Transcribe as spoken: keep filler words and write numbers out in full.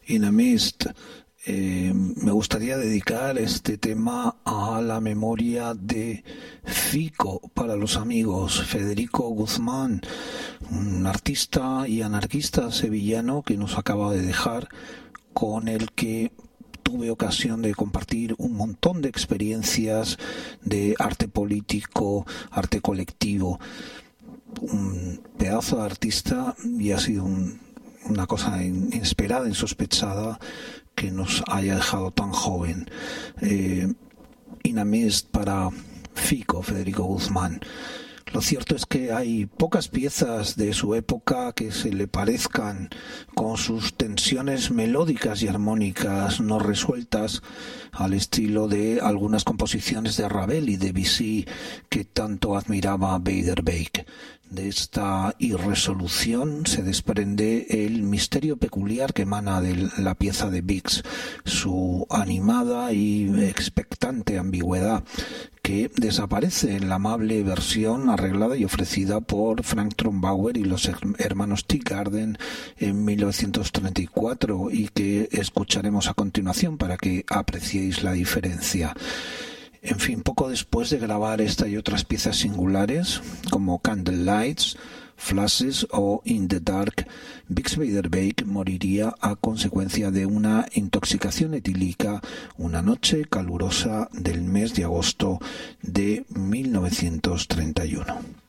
In a Mist. Eh, me gustaría dedicar este tema a la memoria de Fico para los amigos, Federico Guzmán, un artista y anarquista sevillano que nos acaba de dejar, con el que tuve ocasión de compartir un montón de experiencias de arte político, arte colectivo. Un pedazo de artista, y ha sido un, una cosa inesperada, insospechada, que nos haya dejado tan joven. Eh, In a Mist para Fico, Federico Guzmán. Lo cierto es que hay pocas piezas de su época que se le parezcan, con sus tensiones melódicas y armónicas no resueltas, al estilo de algunas composiciones de Ravel y Debussy que tanto admiraba Beiderbecke. De esta irresolución se desprende el misterio peculiar que emana de la pieza de Bix, su animada y expectante ambigüedad, que desaparece en la amable versión arreglada y ofrecida por Frank Trumbauer y los hermanos Teagarden en mil novecientos treinta y cuatro, y que escucharemos a continuación para que apreciéis la diferencia. En fin, poco después de grabar esta y otras piezas singulares, como Candlelights, Flashes o In the Dark, Bix Beiderbecke moriría a consecuencia de una intoxicación etílica una noche calurosa del mes de agosto de mil novecientos treinta y uno.